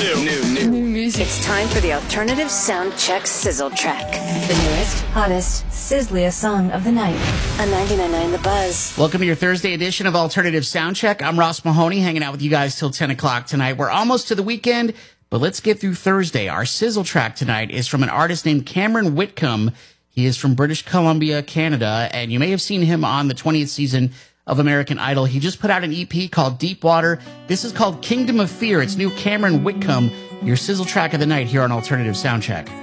New music. It's time for the Alternative Soundcheck Sizzle Track. The newest, hottest, sizzliest song of the night. On 99.9 The Buzz. Welcome to your Thursday edition of Alternative Soundcheck. I'm Ross Mahoney, hanging out with you guys till 10 o'clock tonight. We're almost to the weekend, but let's get through Thursday. Our Sizzle Track tonight is from an artist named Cameron Whitcomb. He is from British Columbia, Canada, and you may have seen him on the 20th season of American Idol. He just put out an EP called Deep Water. This is called Kingdom of Fear. It's new Cameron Whitcomb, your Sizzle Track of the night here on Alternative Soundcheck.